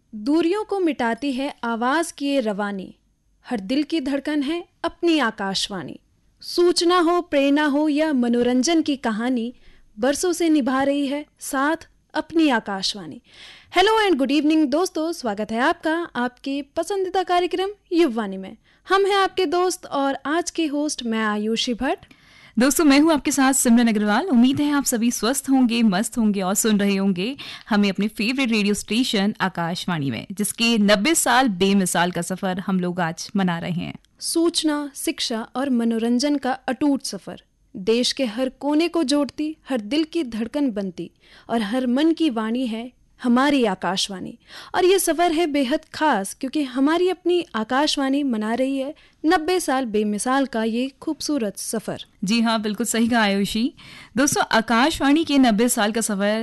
दूरियों को मिटाती है आवाज की ये रवानी, हर दिल की धड़कन है अपनी आकाशवाणी। सूचना हो, प्रेरणा हो या मनोरंजन की कहानी, बरसों से निभा रही है साथ अपनी Akashvani. Hello and good evening दोस्तों, स्वागत है आपका आपके पसंदीदा कार्यक्रम युववाणी में। हम हैं आपके दोस्त और आज के होस्ट मैं आयुषी भट्ट। दोस्तों मैं हूं आपके साथ सिमरन अग्रवाल। उम्मीद है आप सभी स्वस्थ होंगे, मस्त होंगे और सुन रहे होंगे हमें अपने फेवरेट रेडियो स्टेशन आकाशवाणी में, जिसके 90 साल बेमिसाल का सफर हम लोग आज मना रहे हैं। सूचना, शिक्षा और मनोरंजन का अटूट सफर, देश के हर कोने को जोड़ती, हर दिल की धड़कन बनती और हर मन की वाणी है हमारी आकाशवाणी। और ये सफ़र है बेहद खास क्योंकि हमारी अपनी आकाशवाणी मना रही है 90 साल बेमिसाल का ये खूबसूरत सफ़र। जी हाँ, बिल्कुल सही कहा आयुषी। दोस्तों, आकाशवाणी के 90 साल का सफ़र,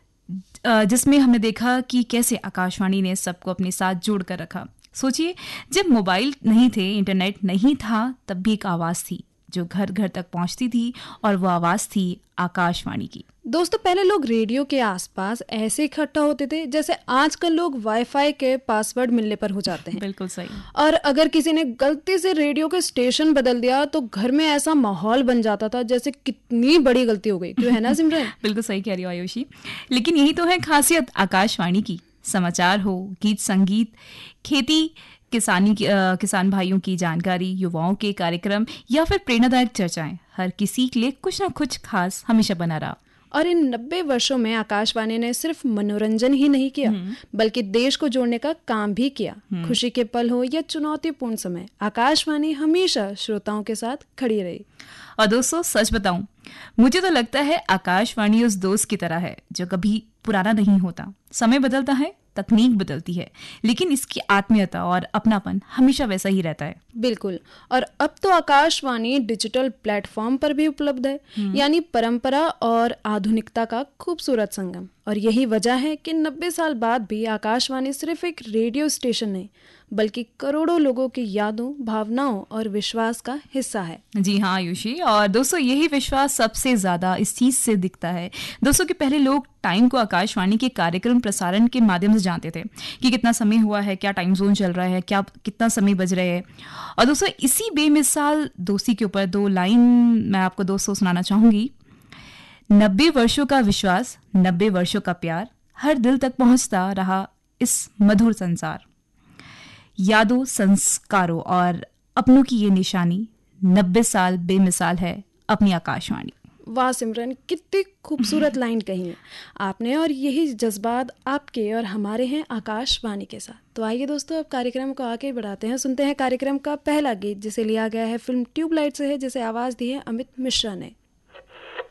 जिसमें हमने देखा कि कैसे आकाशवाणी ने सबको अपने साथ जोड़ कर रखा। सोचिए, जब मोबाइल नहीं थे, इंटरनेट नहीं था, तब भी एक आवाज़ थी जो घर घर तक पहुंचती थी और वो आवाज़ थी आकाशवाणी की। दोस्तों, पहले लोग रेडियो के आसपास ऐसे इकट्ठा होते थे जैसे आजकल लोग वाईफाई के पासवर्ड मिलने पर हो जाते हैं। बिल्कुल सही। और अगर किसी ने गलती से रेडियो के स्टेशन बदल दिया तो घर में ऐसा माहौल बन जाता था जैसे कितनी बड़ी गलती हो गई। क्यों, है ना सिमरन? बिल्कुल सही कह रही हो आयुषी। लेकिन यही तो है खासियत आकाशवाणी की। समाचार हो, गीत संगीत, खेती किसान भाइयों की जानकारी, युवाओं के कार्यक्रम या फिर प्रेरणादायक चर्चाएं, हर किसी के लिए कुछ ना कुछ खास हमेशा बना रहा। और इन 90 वर्षों में आकाशवाणी ने सिर्फ मनोरंजन ही नहीं किया बल्कि देश को जोड़ने का काम भी किया। खुशी के पल हो या चुनौतीपूर्ण समय, आकाशवाणी हमेशा श्रोताओं के साथ खड़ी रही। और दोस्तों, सच बताऊं, मुझे तो लगता है आकाशवाणी उस दोस्त की तरह है जो कभी पुराना नहीं होता। समय बदलता है, तकनीक बदलती है, लेकिन इसकी आत्मीयता और अपनापन हमेशा वैसा ही रहता है। बिल्कुल। और अब तो आकाशवाणी डिजिटल प्लेटफॉर्म पर भी उपलब्ध है, यानी परंपरा और आधुनिकता का खूबसूरत संगम। और यही वजह है कि 90 साल बाद भी आकाशवाणी सिर्फ एक रेडियो स्टेशन नहीं बल्कि करोड़ों लोगों की यादों, भावनाओं और विश्वास का हिस्सा है। जी हाँ आयुषी। और दोस्तों, यही विश्वास सबसे ज्यादा इस चीज से दिखता है दोस्तों कि पहले लोग टाइम को आकाशवाणी के कार्यक्रम प्रसारण के माध्यम से जानते थे कि कितना समय हुआ है, क्या टाइम जोन चल रहा है, क्या कितना समय बज रहे हैं। और दोस्तों, इसी बेमिसाल दोस्ती के ऊपर 2 लाइन मैं आपको दोस्तों सुनाना चाहूंगी। 90 वर्षों का विश्वास, 90 वर्षों का प्यार, हर दिल तक पहुंचता रहा इस मधुर संसार। यादों, संस्कारों और अपनों की ये निशानी, 90 साल बेमिसाल है अपनी आकाशवाणी। वाह सिमरन, कितनी खूबसूरत लाइन कही है आपने। और यही जज्बात आपके और हमारे हैं आकाशवाणी के साथ। तो आइए दोस्तों, अब कार्यक्रम को आगे बढ़ाते हैं। सुनते हैं कार्यक्रम का पहला गीत, जिसे लिया गया है फिल्म ट्यूबलाइट से है, जिसे आवाज दी है अमित मिश्रा ने।